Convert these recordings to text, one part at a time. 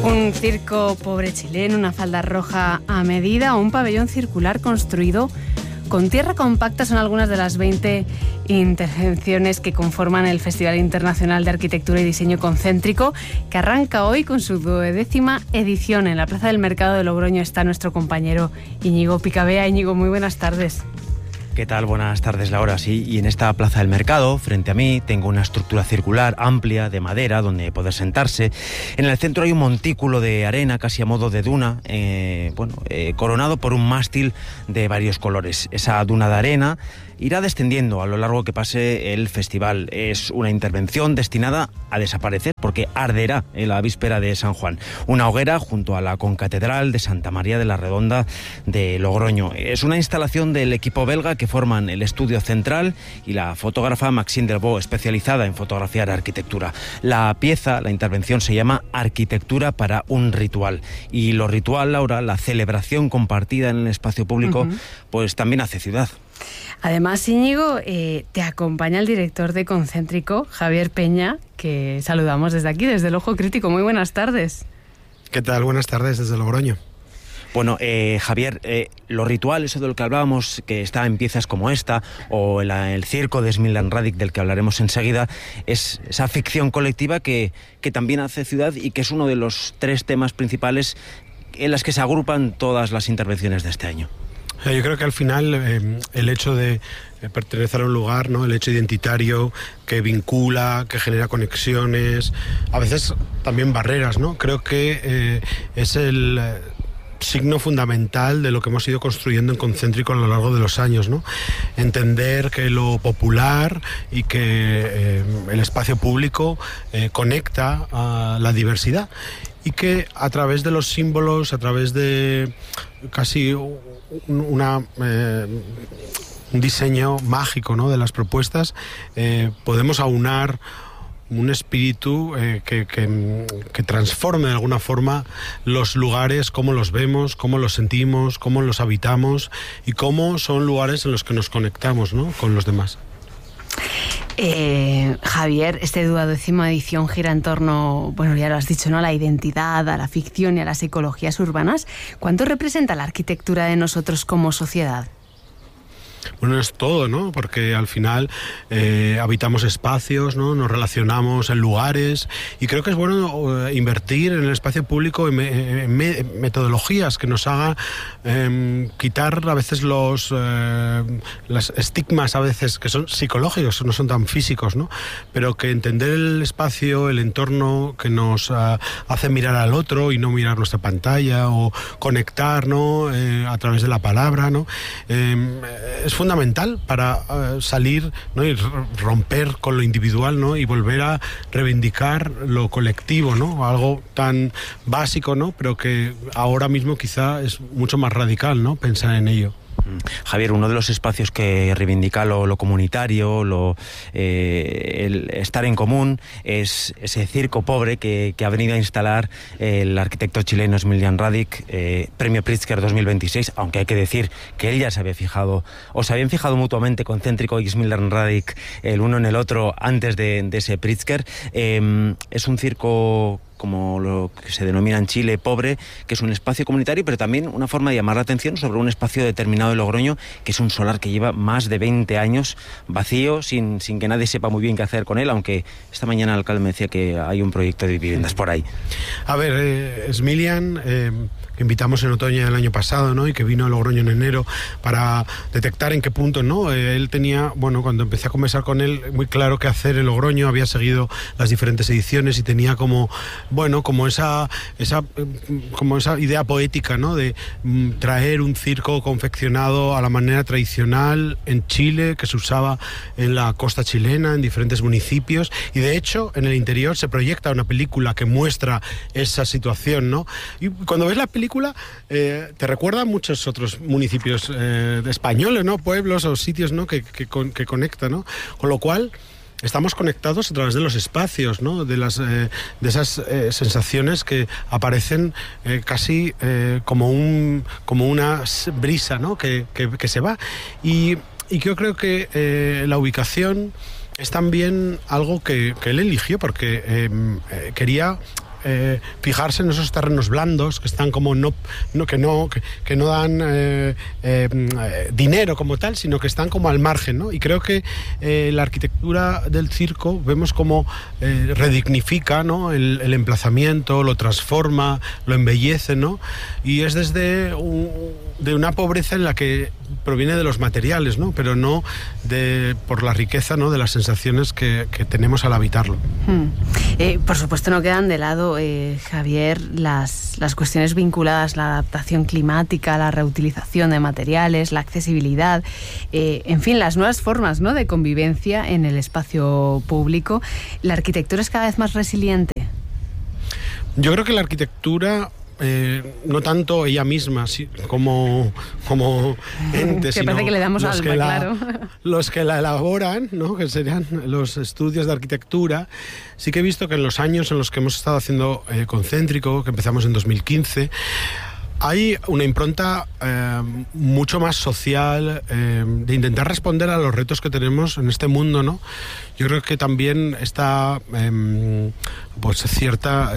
Un circo pobre chileno, una falda roja a medida o un pabellón circular construido con tierra compacta son algunas de las 20 intervenciones que conforman el Festival Internacional de Arquitectura y Diseño Concéntrico, que arranca hoy con su 12ª edición. En la Plaza del Mercado de Logroño está nuestro compañero Íñigo Picabea. Íñigo, muy buenas tardes. ¿Qué tal? Buenas tardes, Laura. Sí, y en esta Plaza del Mercado, frente a mí, tengo una estructura circular amplia de madera donde poder sentarse. En el centro hay un montículo de arena, casi a modo de duna, coronado por un mástil de varios colores. Esa duna de arena irá descendiendo a lo largo que pase el festival. Es una intervención destinada a desaparecer porque arderá en la víspera de San Juan. Una hoguera junto a la concatedral de Santa María de la Redonda de Logroño. Es una instalación del equipo belga que forman el estudio central y la fotógrafa Maxime Delvaux, especializada en fotografiar arquitectura. La intervención se llama Arquitectura para un ritual. Y lo ritual, Laura, la celebración compartida en el espacio público, pues también hace ciudad. Además, Íñigo, te acompaña el director de Concéntrico, Javier Peña, que saludamos desde aquí, desde el Ojo Crítico. Muy buenas tardes. ¿Qué tal? Buenas tardes desde Logroño. Bueno, Javier, lo ritual, eso de lo que hablábamos, que está en piezas como esta, o el circo de Smiljan Radic, del que hablaremos enseguida, es esa ficción colectiva que también hace ciudad y que es uno de los 3 temas principales en las que se agrupan todas las intervenciones de este año. Yo creo que al final el hecho de pertenecer a un lugar, ¿no?, el hecho identitario que vincula, que genera conexiones, a veces también barreras, ¿no? Creo que es el signo fundamental de lo que hemos ido construyendo en Concéntrico a lo largo de los años, ¿no? Entender que lo popular y que el espacio público conecta a la diversidad y que a través de los símbolos, a través de casi un diseño mágico, ¿no?, de las propuestas, podemos aunar un espíritu que transforme de alguna forma los lugares, cómo los vemos, cómo los sentimos, cómo los habitamos y cómo son lugares en los que nos conectamos, ¿no?, con los demás. Javier, este 12ª edición gira en torno, bueno, ya lo has dicho, ¿no?, a la identidad, a la ficción y a las ecologías urbanas. ¿Cuánto representa la arquitectura de nosotros como sociedad? Bueno, es todo, ¿no? Porque al final habitamos espacios, ¿no?, nos relacionamos en lugares y creo que es bueno invertir en el espacio público en metodologías que nos hagan quitar a veces los estigmas a veces que son psicológicos, no son tan físicos, ¿no? Pero que entender el espacio, el entorno que nos hace mirar al otro y no mirar nuestra pantalla o conectar, ¿no?, a través de la palabra, ¿no? Es fundamental para salir, ¿no?, y romper con lo individual, ¿no?, y volver a reivindicar lo colectivo, ¿no?, algo tan básico, ¿no?, pero que ahora mismo quizá es mucho más radical, ¿no?, pensar en ello. Javier, uno de los espacios que reivindica lo comunitario, el estar en común, es ese circo pobre que ha venido a instalar el arquitecto chileno Smiljan Radic, Premio Pritzker 2026, aunque hay que decir que él ya se habían fijado mutuamente, Concéntrico y Smiljan Radic, el uno en el otro, antes de ese Pritzker. Es un circo, como lo que se denomina en Chile, pobre, que es un espacio comunitario, pero también una forma de llamar la atención sobre un espacio determinado de Logroño, que es un solar que lleva más de 20 años vacío, sin que nadie sepa muy bien qué hacer con él, aunque esta mañana el alcalde me decía que hay un proyecto de viviendas por ahí. A ver, Smiljan, que invitamos en otoño del año pasado, ¿no?, y que vino a Logroño en enero para detectar en qué punto, ¿no?, él tenía, bueno, cuando empecé a conversar con él, muy claro qué hacer en Logroño, había seguido las diferentes ediciones y tenía como esa idea poética, ¿no?, de traer un circo confeccionado a la manera tradicional en Chile, que se usaba en la costa chilena, en diferentes municipios, y de hecho en el interior se proyecta una película que muestra esa situación, ¿no? Y cuando ves la película te recuerda a muchos otros municipios españoles, ¿no?, pueblos o sitios, ¿no?, que conectan, ¿no? Con lo cual estamos conectados a través de los espacios, ¿no?, de esas sensaciones que aparecen casi como una brisa, ¿no?, que se va. Y yo creo que la ubicación es también algo que él eligió porque quería fijarse en esos terrenos blandos que están como que no dan dinero como tal, sino que están como al margen, ¿no? Y creo que la arquitectura del circo vemos como redignifica, ¿no?, el emplazamiento, lo transforma, lo embellece, ¿no? Y es desde de una pobreza en la que proviene de los materiales, ¿no?, pero no por la riqueza, ¿no?, de las sensaciones que tenemos al habitarlo. Por supuesto no quedan de lado, Javier, las cuestiones vinculadas a la adaptación climática, la reutilización de materiales, la accesibilidad, en fin, las nuevas formas, ¿no?, de convivencia en el espacio público. ¿La arquitectura es cada vez más resiliente? Yo creo que la arquitectura, no tanto ella misma como ente, que parece que le damos alma, claro. Los que la elaboran, ¿no?, que serían los estudios de arquitectura. Sí que he visto que en los años en los que hemos estado haciendo Concéntrico, que empezamos en 2015, hay una impronta mucho más social, de intentar responder a los retos que tenemos en este mundo, ¿no? Yo creo que también está pues cierta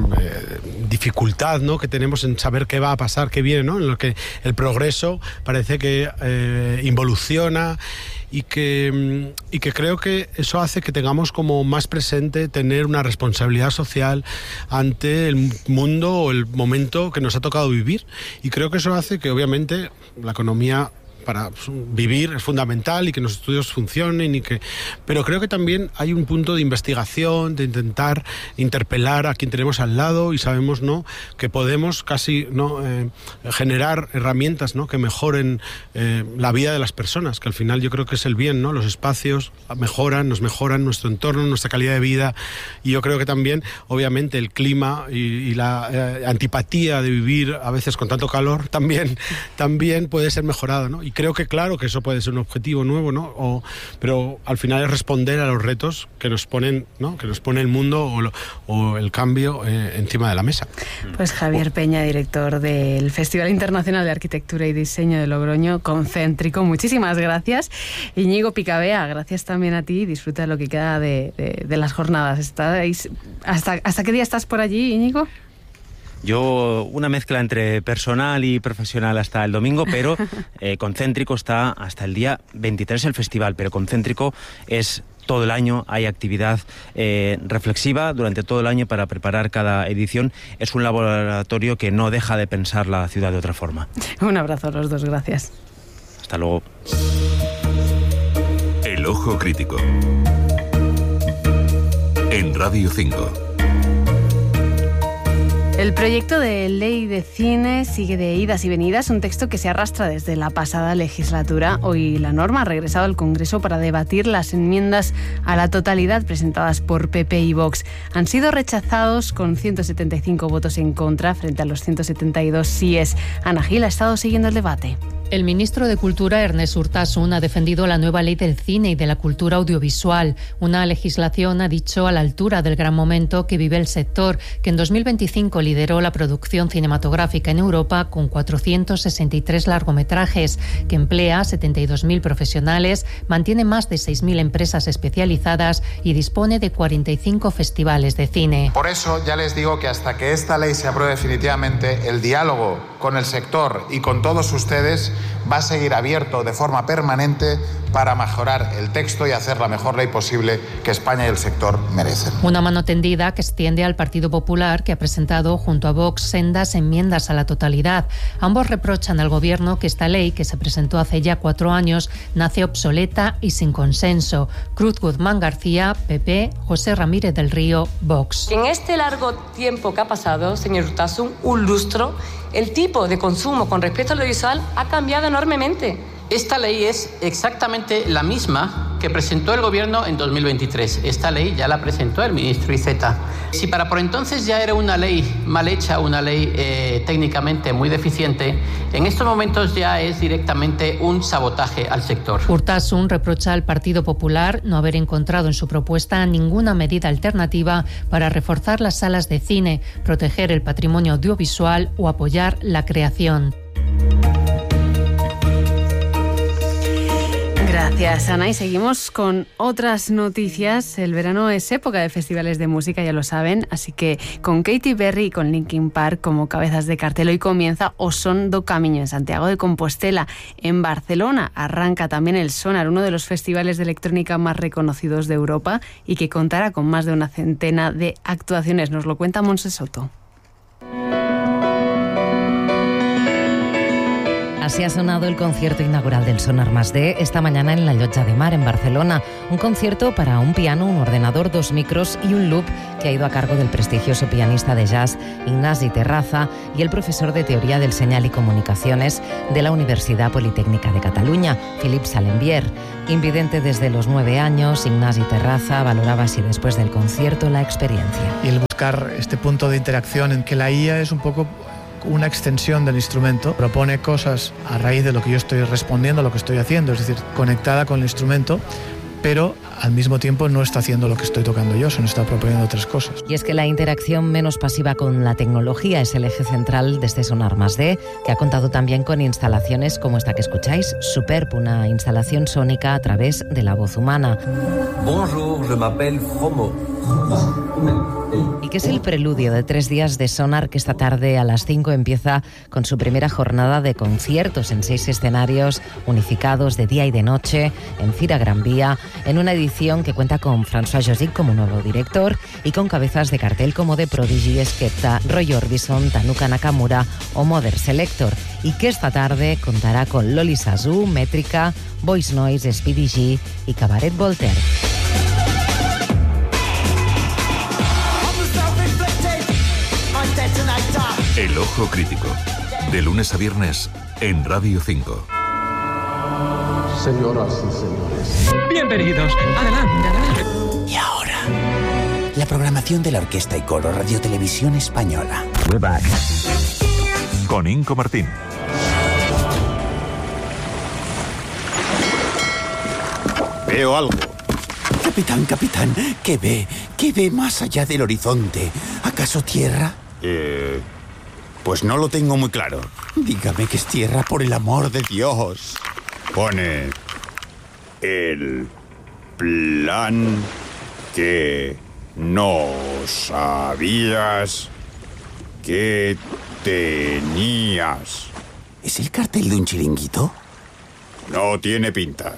dificultad, ¿no?, que tenemos en saber qué va a pasar, qué viene, ¿no?, en lo que el progreso parece que involuciona y que creo que eso hace que tengamos como más presente tener una responsabilidad social ante el mundo o el momento que nos ha tocado vivir, y creo que eso hace que obviamente la economía para vivir es fundamental y que los estudios funcionen, pero creo que también hay un punto de investigación, de intentar interpelar a quien tenemos al lado, y sabemos, ¿no?, que podemos casi, ¿no?, generar herramientas, ¿no?, que mejoren la vida de las personas, que al final yo creo que es el bien, ¿no? Los espacios nos mejoran nuestro entorno, nuestra calidad de vida, y yo creo que también, obviamente, el clima y la antipatía de vivir a veces con tanto calor también puede ser mejorado, ¿no? Y creo que claro que eso puede ser un objetivo nuevo, ¿no? Pero al final es responder a los retos que nos ponen, ¿no?, que nos pone el mundo o el cambio encima de la mesa. Pues Javier Peña, director del Festival Internacional de Arquitectura y Diseño de Logroño, Concéntrico, muchísimas gracias. Íñigo Picabea, gracias también a ti, disfruta de lo que queda de las jornadas. ¿Hasta qué día estás por allí, Íñigo? Yo una mezcla entre personal y profesional hasta el domingo, pero Concéntrico está hasta el día 23 el festival, pero Concéntrico es todo el año, hay actividad reflexiva durante todo el año para preparar cada edición. Es un laboratorio que no deja de pensar la ciudad de otra forma. Un abrazo a los dos, gracias. Hasta luego. El Ojo Crítico en Radio 5. El proyecto de ley de cine sigue de idas y venidas, un texto que se arrastra desde la pasada legislatura. Hoy la norma ha regresado al Congreso para debatir las enmiendas a la totalidad presentadas por PP y Vox. Han sido rechazados con 175 votos en contra frente a los 172 síes. Ana Gil ha estado siguiendo el debate. El ministro de Cultura, Ernest Urtasun, ha defendido la nueva ley del cine y de la cultura audiovisual, una legislación, ha dicho, a la altura del gran momento que vive el sector, que en 2025 lideró la producción cinematográfica en Europa con 463 largometrajes, que emplea 72.000 profesionales, mantiene más de 6.000 empresas especializadas y dispone de 45 festivales de cine. Por eso ya les digo que hasta que esta ley se apruebe definitivamente, el diálogo con el sector y con todos ustedes va a seguir abierto de forma permanente para mejorar el texto y hacer la mejor ley posible que España y el sector merecen. Una mano tendida que extiende al Partido Popular, que ha presentado junto a Vox sendas enmiendas a la totalidad. Ambos reprochan al Gobierno que esta ley, que se presentó hace ya 4 años, nace obsoleta y sin consenso. Cruz Guzmán García, PP, José Ramírez del Río, Vox. En este largo tiempo que ha pasado, señor Urtasun, un lustro, el tipo de consumo con respecto al audiovisual ha cambiado enormemente. Esta ley es exactamente la misma que presentó el Gobierno en 2023. Esta ley ya la presentó el ministro Iceta. Si para por entonces ya era una ley mal hecha, una ley técnicamente muy deficiente, en estos momentos ya es directamente un sabotaje al sector. Urtasun reprocha al Partido Popular no haber encontrado en su propuesta ninguna medida alternativa para reforzar las salas de cine, proteger el patrimonio audiovisual o apoyar la creación. Gracias, Ana. Y seguimos con otras noticias. El verano es época de festivales de música, ya lo saben. Así que con Katy Perry y con Linkin Park como cabezas de cartel, hoy comienza O Son do Camiño en Santiago de Compostela. En Barcelona arranca también el Sonar, uno de los festivales de electrónica más reconocidos de Europa y que contará con más de una centena de actuaciones. Nos lo cuenta Montse Soto. Así ha sonado el concierto inaugural del Sonar +D esta mañana en la Llotja de Mar, en Barcelona. Un concierto para un piano, un ordenador, 2 micros y un loop que ha ido a cargo del prestigioso pianista de jazz Ignasi Terraza y el profesor de Teoría del Señal y Comunicaciones de la Universidad Politécnica de Cataluña, Philippe Salembier. Invidente desde los 9 años, Ignasi Terraza valoraba así después del concierto la experiencia. Y el buscar este punto de interacción en que la IA es un poco una extensión del instrumento, propone cosas a raíz de lo que yo estoy respondiendo, lo que estoy haciendo, es decir, conectada con el instrumento, pero al mismo tiempo no está haciendo lo que estoy tocando yo, sino está proponiendo otras cosas. Y es que la interacción menos pasiva con la tecnología es el eje central de este Sonar +D, que ha contado también con instalaciones como esta que escucháis, Superb, una instalación sónica a través de la voz humana. Bonjour, je m'appelle Fromo. Y que es el preludio de 3 días de Sonar que esta tarde a las 5 empieza con su primera jornada de conciertos en 6 escenarios unificados de día y de noche en Fira Gran Vía, en una edición que cuenta con François Josic como nuevo director y con cabezas de cartel como The Prodigy, Skepta, Roy Orbison, Tanuka Nakamura o Mother Selector, y que esta tarde contará con Loli Sazú, Métrica, Voice Noise, Speedy G y Cabaret Voltaire. El Ojo Crítico, de lunes a viernes en Radio 5. Señoras y señores. Bienvenidos. Adelante, adelante. Y ahora, la programación de la Orquesta y Coro Radio Televisión Española. We're back. Con Inco Martín. Veo algo. Capitán, ¿qué ve? ¿Qué ve más allá del horizonte? ¿Acaso tierra? Pues no lo tengo muy claro. Dígame que es tierra, por el amor de Dios. Pone el plan que no sabías que tenías. ¿Es el cartel de un chiringuito? No tiene pinta.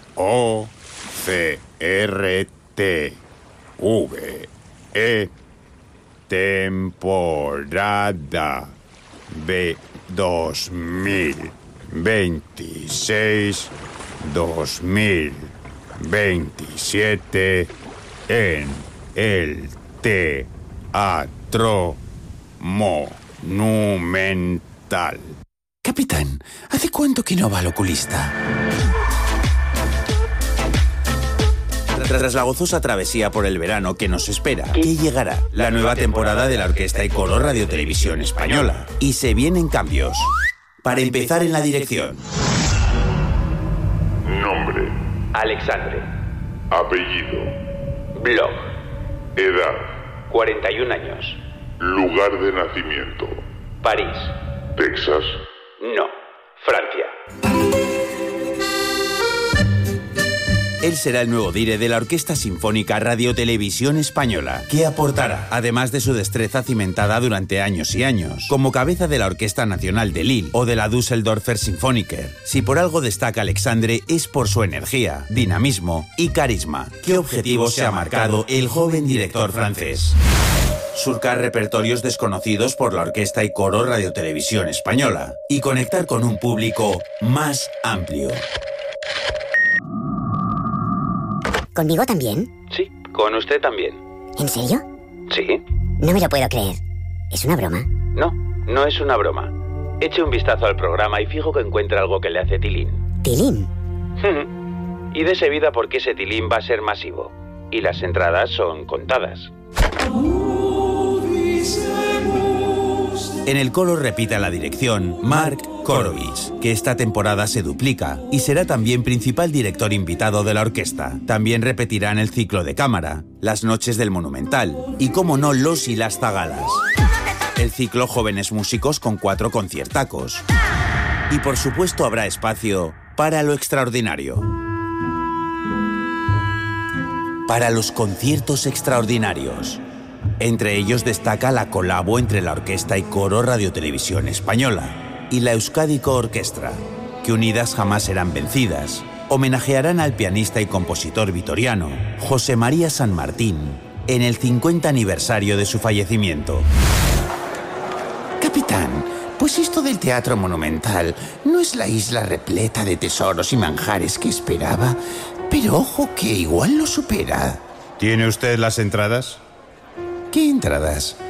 O-C-R-T-V-E temporada de 2026-2027 en el Teatro Monumental. Capitán, ¿hace cuánto que no va al oculista? Tras la gozosa travesía por el verano que nos espera, que llegará la nueva temporada de la Orquesta y Coro Radio Televisión Española. Y se vienen cambios. Para empezar, en la dirección. Nombre: Alexandre. Apellido: Blog. Edad: 41 años. Lugar de nacimiento: París. Texas. No, Francia. Él será el nuevo dire de la Orquesta Sinfónica Radio Televisión Española, que aportará, además de su destreza cimentada durante años y años, como cabeza de la Orquesta Nacional de Lille o de la Düsseldorfer Sinfoniker. Si por algo destaca Alexandre es por su energía, dinamismo y carisma. ¿Qué objetivo se ha marcado el joven director francés? Surcar repertorios desconocidos por la Orquesta y Coro Radio Televisión Española y conectar con un público más amplio. ¿Conmigo también? Sí, con usted también. ¿En serio? Sí. No me lo puedo creer. ¿Es una broma? No, no es una broma. Eche un vistazo al programa y fijo que encuentra algo que le hace tilín. ¿Tilín? Y dese vida porque ese tilín va a ser masivo. Y las entradas son contadas. En el coro repita la dirección Mark Korovich, que esta temporada se duplica y será también principal director invitado de la orquesta. También repetirá en el ciclo de cámara, las noches del Monumental y, como no, los y las zagalas. El ciclo Jóvenes Músicos con 4 conciertacos. Y por supuesto habrá espacio para lo extraordinario. para los conciertos extraordinarios. Entre ellos destaca la colabo entre la Orquesta y Coro Radio Televisión Española y la Euskadiko Orquestra, que unidas jamás serán vencidas. Homenajearán al pianista y compositor vitoriano José María San Martín en el 50 aniversario de su fallecimiento. Capitán, pues esto del Teatro Monumental no es la isla repleta de tesoros y manjares que esperaba, pero ojo que igual lo supera. ¿Tiene usted las entradas? ¿Qué entradas?